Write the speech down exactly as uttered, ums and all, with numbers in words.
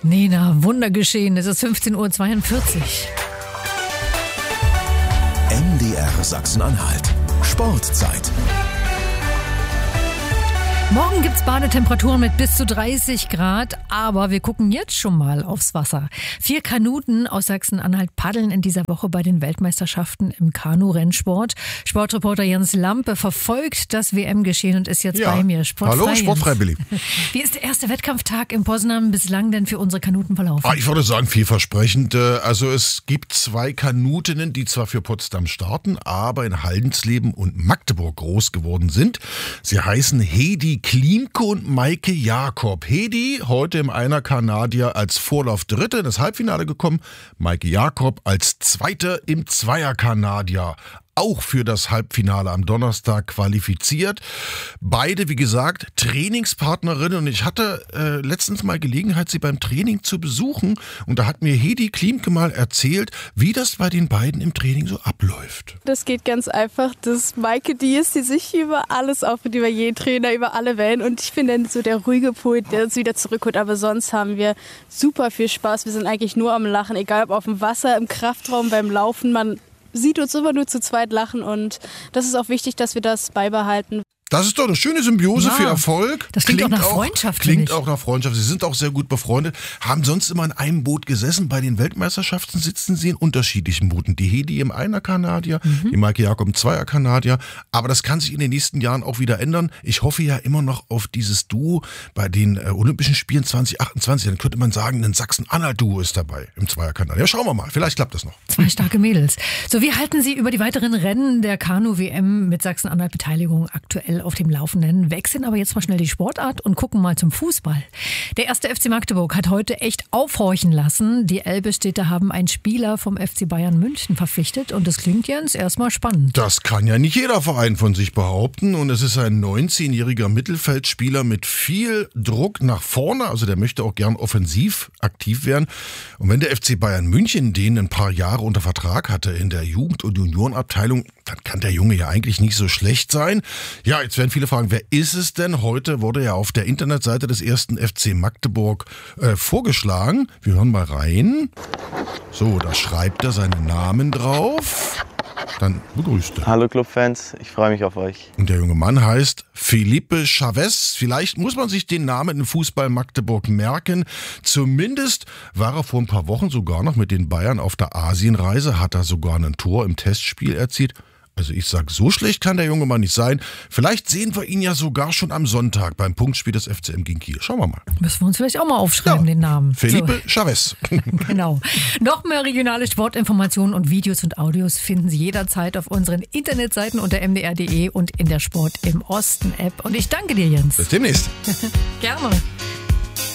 Nena, Wundergeschehen, es ist fünfzehn Uhr zweiundvierzig. M D R Sachsen-Anhalt. Sportzeit. Morgen gibt's Badetemperaturen mit bis zu dreißig Grad, aber wir gucken jetzt schon mal aufs Wasser. Vier Kanuten aus Sachsen-Anhalt paddeln in dieser Woche bei den Weltmeisterschaften im Kanu-Rennsport. Sportreporter Jens Lampe verfolgt das W M-Geschehen und ist jetzt ja. bei mir. Sportfrei, Hallo, Sportfrei, Billy. Wie ist der erste Wettkampftag in Poznan bislang denn für unsere Kanuten verlaufen? Ah, ich würde sagen, vielversprechend. Also es gibt zwei Kanutinnen, die zwar für Potsdam starten, aber in Haldensleben und Magdeburg groß geworden sind. Sie heißen Hedi Klimke und Maike Jakob. Hedi heute im Einer Kanadier als Vorlauf Dritte in das Halbfinale gekommen. Maike Jakob als Zweite im Zweier Kanadier. Auch für das Halbfinale am Donnerstag qualifiziert. Beide, wie gesagt, Trainingspartnerinnen. Und ich hatte äh, letztens mal Gelegenheit, sie beim Training zu besuchen. Und da hat mir Hedi Klimke mal erzählt, wie das bei den beiden im Training so abläuft. Das geht ganz einfach. Das Maike, die ist, die sich über alles aufregt, über jeden Trainer, über alle Wellen. Und ich finde so der ruhige Punkt, der uns wieder zurückholt. Aber sonst haben wir super viel Spaß. Wir sind eigentlich nur am Lachen, egal ob auf dem Wasser, im Kraftraum, beim Laufen. Man sieht uns immer nur zu zweit lachen und das ist auch wichtig, dass wir das beibehalten. Das ist doch eine schöne Symbiose ja, für Erfolg. Das klingt, klingt auch nach Freundschaft. Klingt auch nach Freundschaft. Sie sind auch sehr gut befreundet. Haben sonst immer in einem Boot gesessen. Bei den Weltmeisterschaften sitzen sie in unterschiedlichen Booten. Die Hedi im Einer Kanadier, mhm. die Maike Jakob im Zweier Kanadier. Aber das kann sich in den nächsten Jahren auch wieder ändern. Ich hoffe ja immer noch auf dieses Duo bei den äh, Olympischen Spielen zwanzig achtundzwanzig. Dann könnte man sagen, ein Sachsen-Anhalt-Duo ist dabei im Zweier Kanadier. Ja, schauen wir mal. Vielleicht klappt das noch. Zwei starke Mädels. So, wie halten Sie über die weiteren Rennen der Kanu-W M mit Sachsen-Anhalt-Beteiligung aktuell auf dem Laufenden? Wechseln aber jetzt mal schnell die Sportart und gucken mal zum Fußball. Der erste F C Magdeburg hat heute echt aufhorchen lassen. Die Elbe-Städter haben einen Spieler vom F C Bayern München verpflichtet und das klingt, Jens, erstmal spannend. Das kann ja nicht jeder Verein von sich behaupten und es ist ein neunzehnjähriger Mittelfeldspieler mit viel Druck nach vorne, also der möchte auch gern offensiv aktiv werden. Und wenn der F C Bayern München den ein paar Jahre unter Vertrag hatte in der Jugend- und Juniorenabteilung, dann kann der Junge ja eigentlich nicht so schlecht sein. Ja, jetzt werden viele fragen, wer ist es denn? Heute wurde ja auf der Internetseite des ersten F C Magdeburg äh, vorgeschlagen. Wir hören mal rein. So, da schreibt er seinen Namen drauf. Dann begrüßt er. Hallo Clubfans, ich freue mich auf euch. Und der junge Mann heißt Felipe Chavez. Vielleicht muss man sich den Namen im Fußball Magdeburg merken. Zumindest war er vor ein paar Wochen sogar noch mit den Bayern auf der Asienreise, hat er sogar ein Tor im Testspiel erzielt. Also ich sag, so schlecht kann der junge Mann nicht sein. Vielleicht sehen wir ihn ja sogar schon am Sonntag beim Punktspiel des F C M gegen Kiel. Schauen wir mal. Müssen wir uns vielleicht auch mal aufschreiben, ja. Den Namen. Felipe so. Chavez. Genau. Noch mehr regionale Sportinformationen und Videos und Audios finden Sie jederzeit auf unseren Internetseiten unter m d r punkt d e und in der Sport im Osten App. Und ich danke dir, Jens. Bis demnächst. Gerne.